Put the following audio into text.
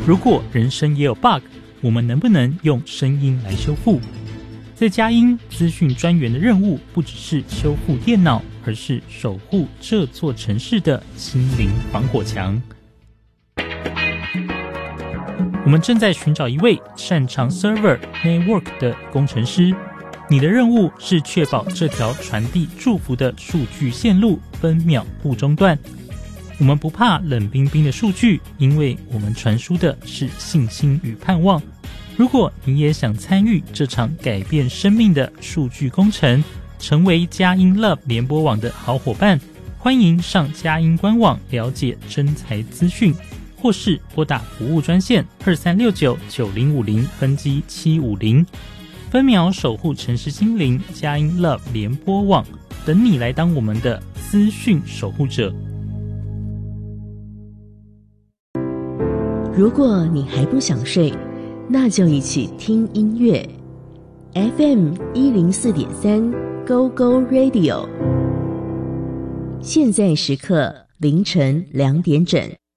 如果人生也有 bug， 我们能不能用声音来修复？在佳音资讯专员的任务不只是修复电脑，而是守护这座城市的心灵防火墙。我们正在寻找一位擅长 server network 的工程师，你的任务是确保这条传递祝福的数据线路分秒不中断。我们不怕冷冰冰的数据，因为我们传输的是信心与盼望。如果你也想参与这场改变生命的数据工程，成为佳音 Love 联播网的好伙伴，欢迎上佳音官网了解征才资讯，或是拨打服务专线23699050分机750，分秒守护城市心灵，佳音 Love 联播网，等你来当我们的资讯守护者。 如果你还不想睡，那就一起听音乐 FM 104.3 Go Go Radio， 现在时刻凌晨2点整。